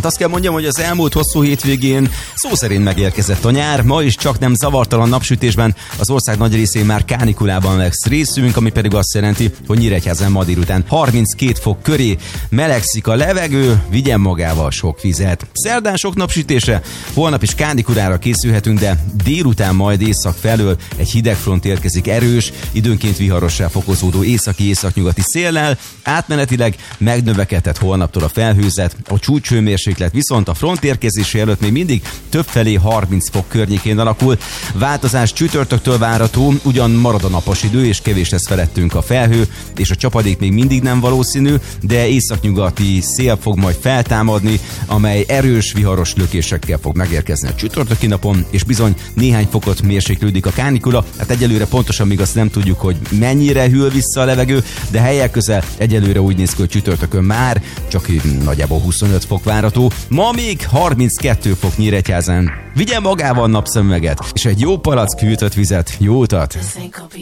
Hát azt kell mondjam, hogy az elmúlt hosszú hétvégén szó szerint megérkezett a nyár, ma is csak nem zavartalan napsütésben, az ország nagy részén már kánikulában lesz részünk, ami pedig azt jelenti, hogy Nyíregyházán ma délután 32 fok köré melegszik a levegő, vigyen magával sok vizet. Szerdán sok napsütése, holnap is kánikulára készülhetünk, de délután majd észak felől egy hidegfront érkezik erős, időnként viharossá fokozódó északi-északnyugati széllel, átmenetileg megnövekedett holnaptól a felhőzet, a csúcshőmérséklet viszont a front érkezése előtt még mindig többfelé 30 fok környékén alakul. Változás csütörtöktől várható, ugyan marad a napos idő, és kevés lesz felettünk a felhő, és a csapadék még mindig nem valószínű, de északnyugati szél fog majd feltámadni, amely erős, viharos lökésekkel fog megérkezni a csütörtöki napon, és bizony néhány fokot mérséklődik a kánikula. Hát egyelőre pontosan még azt nem tudjuk, hogy mennyire hűl vissza a levegő, de helyek közel egyelőre úgy néz ki, hogy csütörtökön már csak nagyjából 25 fok várható. Ma még 32 fok Nyíregyházán. Vigyen magával napszemüveget, és egy jó palack hűtött vizet. Jó utat!